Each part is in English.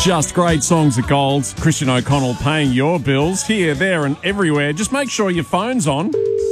Just great songs at Gold. Christian O'Connell paying your bills here, there and everywhere. Just make sure your phone's on.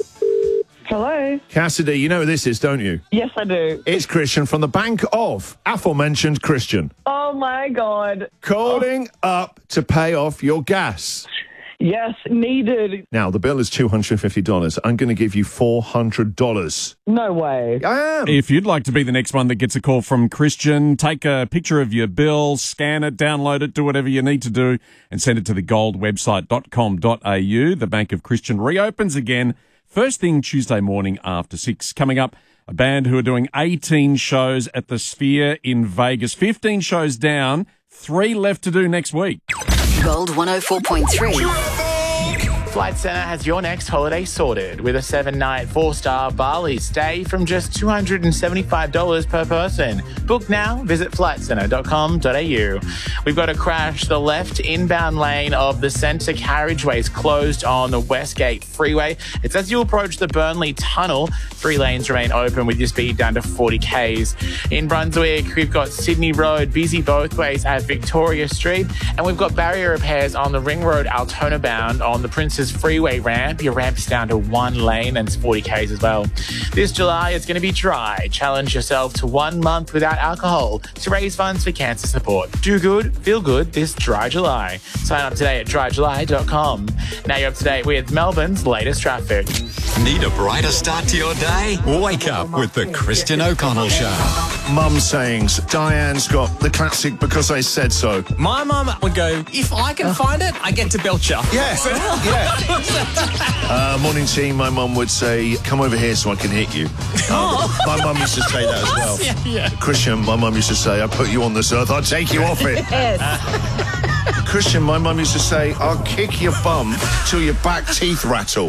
Hello. Cassidy, you know who this is, don't you? Yes, I do. It's Christian from the bank of aforementioned Christian. Oh, my God. Calling up to pay off your gas. Yes, needed. Now, the bill is $250. I'm going to give you $400. No way. I am. If you'd like to be the next one that gets a call from Christian, take a picture of your bill, scan it, download it, do whatever you need to do, and send it to thegoldwebsite.com.au. The Bank of Christian reopens again first thing Tuesday morning after 6. Coming up, a band who are doing 18 shows at the Sphere in Vegas. 15 shows down, 3 left to do next week. Gold 104.3. Flight Centre has your next holiday sorted with a 7-night 4-star Bali stay from just $275 per person. Book now, visit flightcentre.com.au. We've got a crash. The left inbound lane of the centre carriageway is closed on the Westgate Freeway. It's as you approach the Burnley Tunnel. 3 lanes remain open with your speed down to 40 k's. In Brunswick, we've got Sydney Road busy both ways at Victoria Street, and we've got barrier repairs on the Ring Road Altona bound on the Princes Freeway ramp. Your ramp is down to 1 lane and it's 40 k's as well. This July it's going to be dry. Challenge yourself to 1 month without alcohol to raise funds for cancer support. Do good, feel good this dry July. Sign up today at dryjuly.com. Now you're up to date with Melbourne's latest traffic. Need a brighter start to your day? Wake up with the Christian O'Connell Show. Mum sayings. Diane's got the classic because I said so. My mum would go, if I can find it, I get to belcher. Yes, yeah. Morning team, my mum would say, come over here so I can hit you. My mum used to say that as well. Yeah. Christian, my mum used to say, I put you on this earth, I'll take you off it. Yes. Christian, my mum used to say, I'll kick your bum till your back teeth rattle.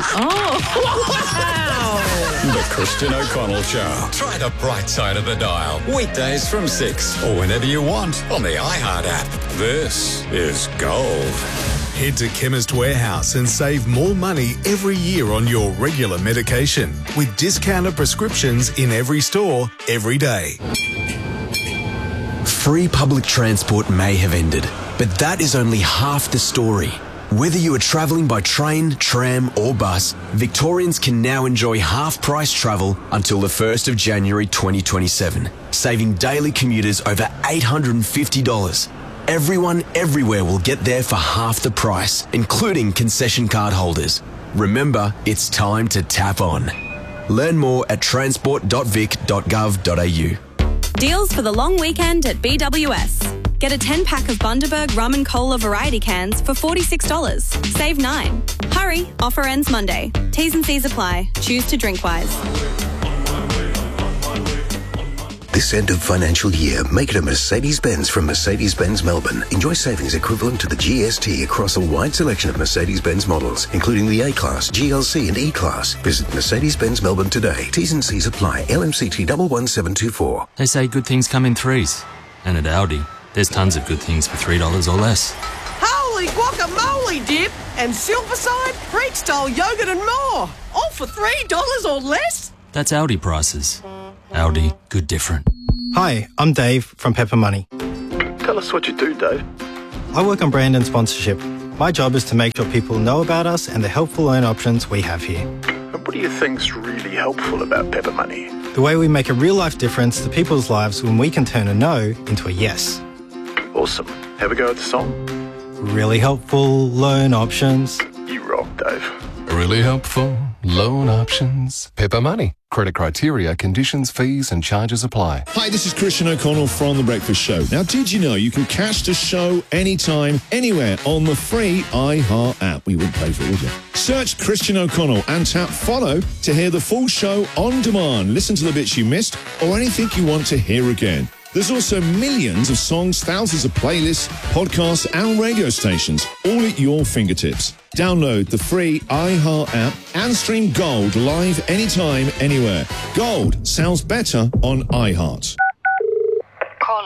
The Christian O'Connell Show. Try the bright side of the dial. Weekdays from 6 or whenever you want on the iHeart app. This is Gold. Head to Chemist Warehouse and save more money every year on your regular medication with discounted prescriptions in every store, every day. Free public transport may have ended, but that is only half the story. Whether you are travelling by train, tram or bus, Victorians can now enjoy half-price travel until the 1st of January 2027, saving daily commuters over $850. Everyone, everywhere will get there for half the price, including concession card holders. Remember, it's time to tap on. Learn more at transport.vic.gov.au. Deals for the long weekend at BWS. Get a 10-pack of Bundaberg Rum and Cola variety cans for $46. Save 9. Hurry, offer ends Monday. T's and C's apply. Choose to drink wise. This end of financial year, make it a Mercedes-Benz from Mercedes-Benz Melbourne. Enjoy savings equivalent to the GST across a wide selection of Mercedes-Benz models, including the A-Class, GLC and E-Class. Visit Mercedes-Benz Melbourne today. T's and C's apply. LMCT 11724. They say good things come in threes. And at Aldi, there's tons of good things for $3 or less. Holy guacamole dip and Silverside, Greek-style yogurt and more. All for $3 or less? That's Aldi prices. Aldi, good different. Hi, I'm Dave from Pepper Money. Tell us what you do, Dave. I work on brand and sponsorship. My job is to make sure people know about us and the helpful loan options we have here. And what do you think's really helpful about Pepper Money? The way we make a real-life difference to people's lives when we can turn a no into a yes. Awesome. Have a go at the song. Really helpful loan options. You rock, Dave. Really helpful loan options. Pepper Money. Credit criteria, conditions, fees and charges apply. Hi, this is Christian O'Connell from The Breakfast Show. Now, did you know you can catch the show anytime, anywhere on the free iHeart app? We wouldn't pay for it, would you? Search Christian O'Connell and tap follow to hear the full show on demand. Listen to the bits you missed or anything you want to hear again. There's also millions of songs, thousands of playlists, podcasts and radio stations, all at your fingertips. Download the free iHeart app and stream Gold live anytime, anywhere. Gold sounds better on iHeart. Call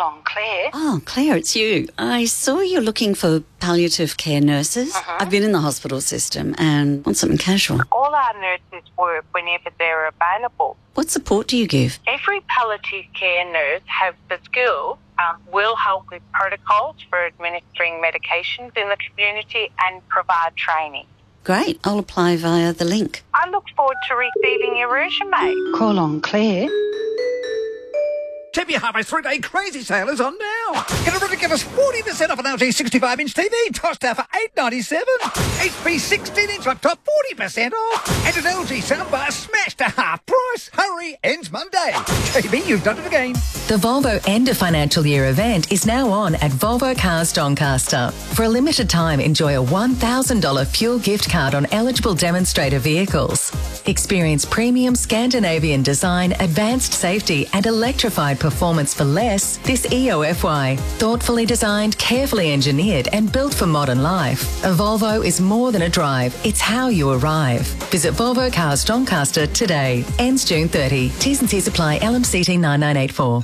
on, Claire. Oh, Claire, it's you. I saw you're looking for palliative care nurses. I've been in the hospital system and want something casual. All our nurses work whenever they're available. What support do you give? Every palliative care nurse has the skill, will help with protocols for administering medications in the community and provide training. Great. I'll apply via the link. I look forward to receiving your resume. Call on, Claire. Tip Your Harvest 3-day crazy sale is on now. Get a ridiculous 40% off an LG 65-inch TV, tossed out for $8.97. HP 16-inch laptop, 40% off. And an LG soundbar smashed to half price. Hurry, ends Monday. TV, you've done it again. The Volvo End of Financial Year event is now on at Volvo Cars Doncaster. For a limited time, enjoy a $1,000 fuel gift card on eligible demonstrator vehicles. Experience premium Scandinavian design, advanced safety and electrified performance for less this EOFY. Thoughtfully designed, carefully engineered and built for modern life. A Volvo is more than a drive, it's how you arrive. Visit Volvo Cars Doncaster today. Ends June 30. T's and C's apply. LMCT 9984.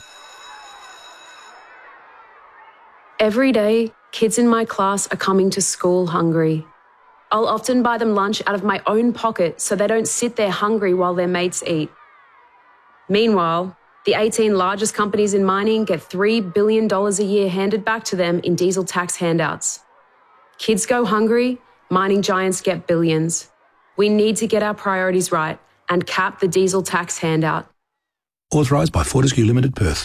Every day, kids in my class are coming to school hungry. I'll often buy them lunch out of my own pocket so they don't sit there hungry while their mates eat. Meanwhile, the 18 largest companies in mining get $3 billion a year handed back to them in diesel tax handouts. Kids go hungry, mining giants get billions. We need to get our priorities right and cap the diesel tax handout. Authorised by Fortescue Limited, Perth.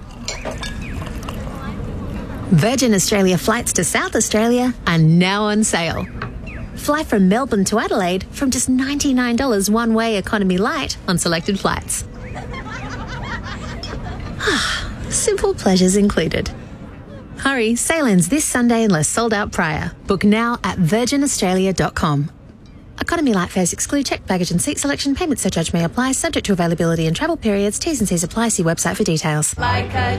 Virgin Australia flights to South Australia are now on sale. Fly from Melbourne to Adelaide from just $99 one-way economy light on selected flights. Simple pleasures included. Hurry, sale ends this Sunday unless sold out prior. Book now at virginaustralia.com. Economy light fares exclude checked baggage and seat selection. Payment surcharge may apply, subject to availability and travel periods. T's and C's apply. See website for details. Like a